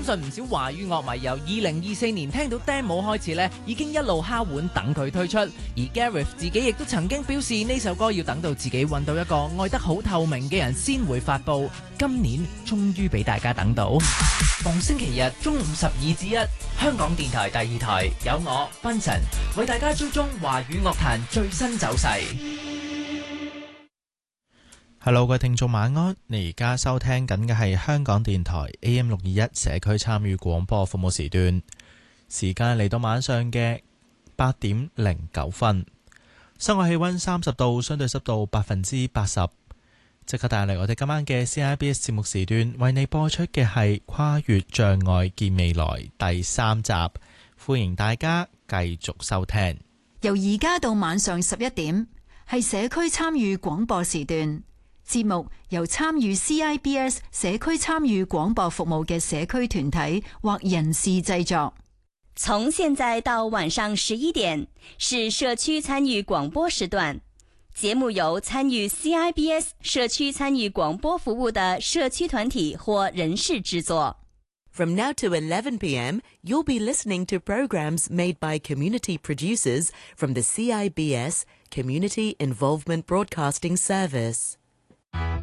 信唔少華語樂迷由2024年聽到 demo 開始呢，已經一路敲碗等佢推出。而 Gareth 自己亦都曾經表示呢首歌要等到自己揾到一個愛得好透明嘅人先會發佈。今年終於俾大家等到。逢星期日中午12至1，香港電台第2台有我 Benson 為大家追蹤華語樂壇最新走勢。 Hello， 各位聽眾晚安，你而家收聽緊嘅係香港電台 AM621 社區參與廣播服務時段，時間嚟到晚上嘅8點09分，室外氣溫30度，相對濕度80%。即刻帶嚟我哋今晚嘅 CIBS 節目時段，為你播出嘅係跨越障礙見未來第3集，歡迎大家繼續收聽。 由而家到晚上11點，係社區參與廣播時段。節目由參與 CIBS 社區參與廣播服務嘅社區團體或人士製作。 從現在到晚上11點，是社區參與廣播時段。節目由參與 CIBS 社區參與廣播服務的社區團體或人士製作。 From now to 11 p.m., you'll be listening to programs made by community producers from the CIBS Community Involvement Broadcasting Service.